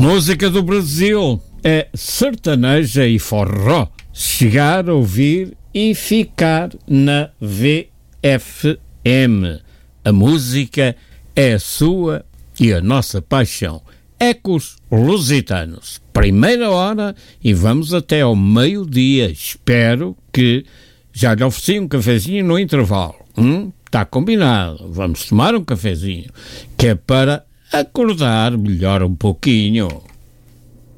Música do Brasil é sertaneja e forró. Chegar, ouvir e ficar na VFM. A música é a sua e a nossa paixão. Ecos Lusitanos. Primeira hora e vamos até ao meio-dia. Espero que já lhe ofereci um cafezinho no intervalo. Está combinado. Vamos tomar um cafezinho, que é para acordar melhor um pouquinho.